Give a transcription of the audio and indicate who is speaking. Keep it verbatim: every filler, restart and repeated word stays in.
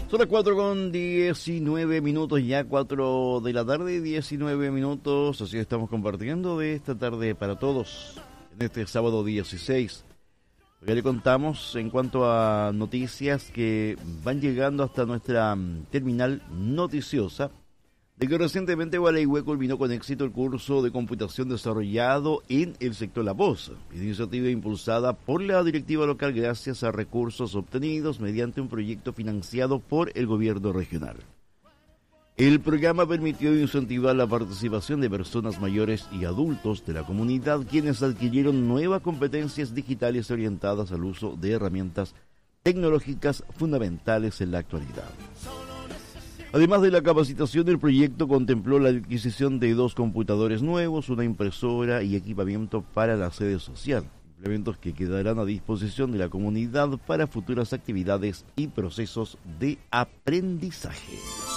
Speaker 1: Son las cuatro con diecinueve minutos, ya cuatro de la tarde, diecinueve minutos, así estamos compartiendo de esta tarde para todos, en este sábado dieciséis. Ya le contamos en cuanto a noticias que van llegando hasta nuestra terminal noticiosa, de que recientemente Gualeguay culminó con éxito el curso de computación desarrollado en el sector La Voz, iniciativa impulsada por la directiva local gracias a recursos obtenidos mediante un proyecto financiado por el gobierno regional. El programa permitió incentivar la participación de personas mayores y adultos de la comunidad, quienes adquirieron nuevas competencias digitales orientadas al uso de herramientas tecnológicas fundamentales en la actualidad. Además de la capacitación, el proyecto contempló la adquisición de dos computadores nuevos, una impresora y equipamiento para la sede social, implementos que quedarán a disposición de la comunidad para futuras actividades y procesos de aprendizaje.